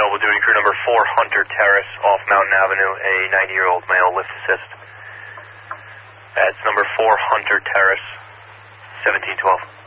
available, doing crew number 4 Hunter Terrace off Mountain Avenue, a 90-year-old male lift assist. That's number 4 Hunter Terrace, 1712.